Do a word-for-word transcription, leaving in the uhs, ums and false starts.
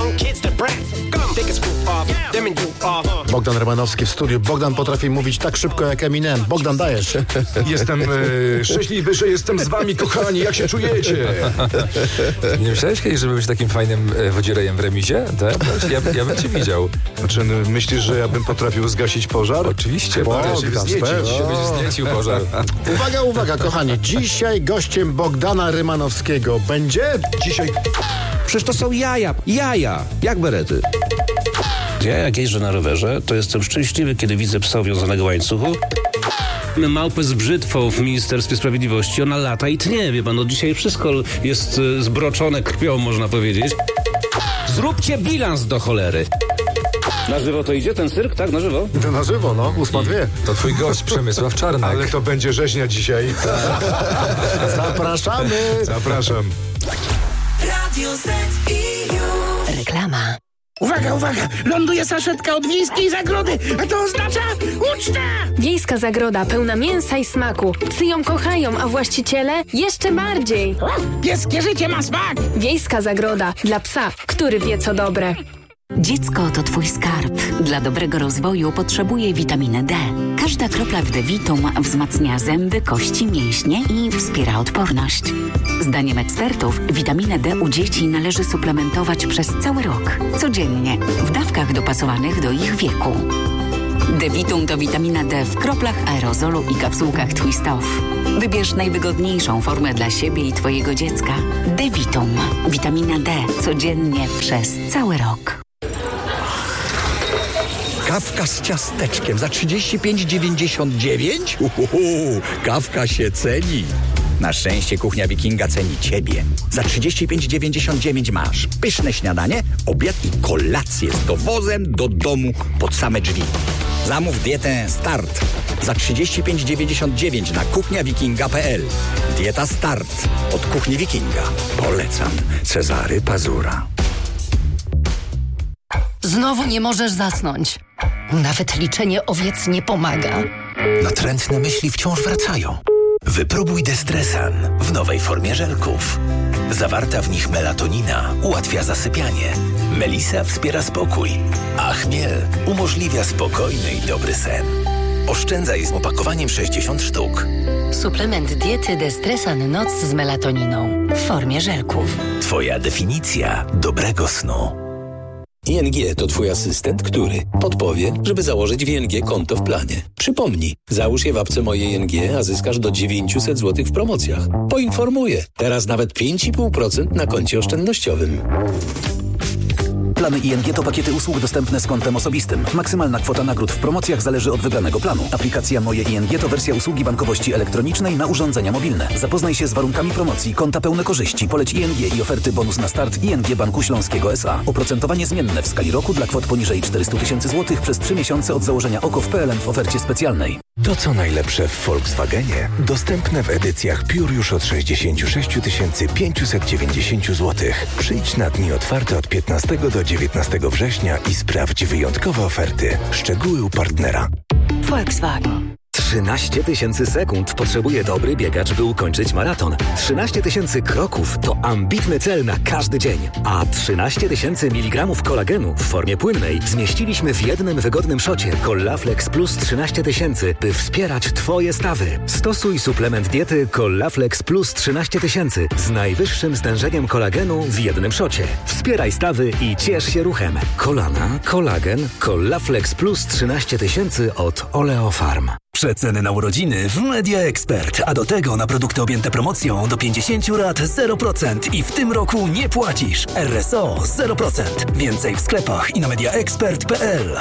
Bogdan Rymanowski w studiu. Bogdan potrafi mówić tak szybko jak Eminem. Bogdan, dajesz. Jestem e, szczęśliwy, że jestem z wami, kochani. Jak się czujecie? Nie myślałeś kiedyś, żeby być takim fajnym e, wodzirejem w remizie? Tak? Ja, ja bym cię widział. Znaczy, myślisz, że ja bym potrafił zgasić pożar? Oczywiście. Bogdan, Się wzniecić, o. się byś wzniecił pożar. Uwaga, uwaga, kochani. Dzisiaj gościem Bogdana Rymanowskiego będzie... Dzisiaj... Przecież to są jaja, jaja, jak berety. Ja jak jeżdżę na rowerze, to jestem szczęśliwy, kiedy widzę psa wiązanego łańcuchu. Małpę z brzytwą w Ministerstwie Sprawiedliwości. Ona lata i tnie, wie pan. No dzisiaj wszystko jest y, zbroczone krwią, można powiedzieć. Zróbcie bilans do cholery. Na żywo to idzie ten cyrk, tak? Na żywo? To na żywo, no. Ósma dwie. To twój gość Przemysław Czarnek. Ale to będzie rzeźnia dzisiaj. Zapraszamy. Zapraszam. Radio Z i U. Reklama. Uwaga, uwaga! Ląduje saszetka od wiejskiej zagrody, a to oznacza uczta! Wiejska zagroda pełna mięsa i smaku. Psy ją kochają, a właściciele jeszcze bardziej. Pieskie życie ma smak! Wiejska zagroda dla psa, który wie co dobre. Dziecko to twój skarb. Dla dobrego rozwoju potrzebuje witaminy D. Każda kropla w Devitum wzmacnia zęby, kości, mięśnie i wspiera odporność. Zdaniem ekspertów witaminę D u dzieci należy suplementować przez cały rok. Codziennie, w dawkach dopasowanych do ich wieku. Devitum to witamina D w kroplach aerozolu i kapsułkach Twist Off. Wybierz najwygodniejszą formę dla siebie i twojego dziecka. Devitum. Witamina D codziennie przez cały rok. Kawka z ciasteczkiem za trzydzieści pięć dziewięćdziesiąt dziewięć? Uhuhu, kawka się ceni. Na szczęście Kuchnia Wikinga ceni Ciebie. Za trzydzieści pięć dziewięćdziesiąt dziewięć masz pyszne śniadanie, obiad i kolację z dowozem do domu pod same drzwi. Zamów dietę Start za trzydzieści pięć dziewięćdziesiąt dziewięć na kuchnia wikinga kropka p l. Dieta Start od Kuchni Wikinga. Polecam. Cezary Pazura. Znowu nie możesz zasnąć. Nawet liczenie owiec nie pomaga. Natrętne myśli wciąż wracają. Wypróbuj Destresan w nowej formie żelków. Zawarta w nich melatonina ułatwia zasypianie. Melisa wspiera spokój, a chmiel umożliwia spokojny i dobry sen. Oszczędzaj z opakowaniem sześćdziesiąt sztuk. Suplement diety Destresan Noc z melatoniną w formie żelków. Twoja definicja dobrego snu. I N G to twój asystent, który podpowie, żeby założyć w I N G konto w planie. Przypomnij, załóż je w apce Moje I N G, a zyskasz do dziewięćset złotych w promocjach. Poinformuję, teraz nawet pięć i pół procent na koncie oszczędnościowym. Plany I N G to pakiety usług dostępne z kontem osobistym. Maksymalna kwota nagród w promocjach zależy od wybranego planu. Aplikacja Moje I N G to wersja usługi bankowości elektronicznej na urządzenia mobilne. Zapoznaj się z warunkami promocji, konta pełne korzyści, poleć I N G i oferty bonus na start I N G Banku Śląskiego S A. Oprocentowanie zmienne w skali roku dla kwot poniżej czterysta tysięcy złotych przez trzy miesiące od założenia O K O W P L N w ofercie specjalnej. To co najlepsze w Volkswagenie dostępne w edycjach Pure już od sześćdziesiąt sześć tysięcy pięćset dziewięćdziesiąt złotych. Przyjdź na dni otwarte od piętnastego do dziewiętnastego września i sprawdź wyjątkowe oferty. Szczegóły u partnera. Volkswagen. trzynaście tysięcy sekund potrzebuje dobry biegacz, by ukończyć maraton. trzynaście tysięcy kroków to ambitny cel na każdy dzień. A trzynaście tysięcy miligramów kolagenu w formie płynnej zmieściliśmy w jednym wygodnym szocie Collaflex Plus trzynaście tysięcy, by wspierać Twoje stawy. Stosuj suplement diety Collaflex Plus trzynaście tysięcy z najwyższym stężeniem kolagenu w jednym szocie. Wspieraj stawy i ciesz się ruchem. Kolana, kolagen, Collaflex Plus trzynaście tysięcy od Oleofarm. Przeceny na urodziny w Media Expert, a do tego na produkty objęte promocją do pięćdziesiąt lat zero procent i w tym roku nie płacisz. R S O zero procent. Więcej w sklepach i na media expert kropka p l.